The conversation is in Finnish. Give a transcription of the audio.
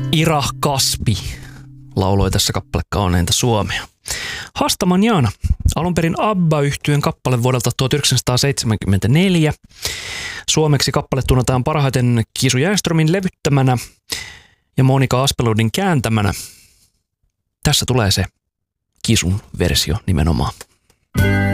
Ira Kaspi lauloi tässä kappale Kauneinta Suomea. Hasta Mañana, alun perin ABBA-yhtyeen kappale vuodelta 1974. Suomeksi kappale tunnetaan parhaiten Kisu Järnstromin levyttämänä ja Monika Aspelundin kääntämänä. Tässä tulee se Kisun versio nimenomaan.